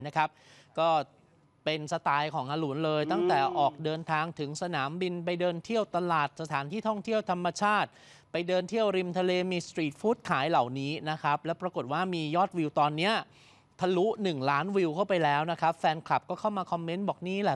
นะครับก็เป็นสไตล์ของอลุนเลยตั้งแต่ออกเดินทางถึงสนามบินไปเดินเที่ยวตลาดสถานที่ท่องเที่ยวธรรมชาติไปเดินเที่ยวริมทะเลมีสตรีทฟู้ดขายเหล่านี้นะครับและปรากฏว่ามียอดวิวตอนนี้ทะลุ1 ล้านวิวเข้าไปแล้วนะครับแฟนคลับก็เข้ามาคอมเมนต์บอกนี่แหละ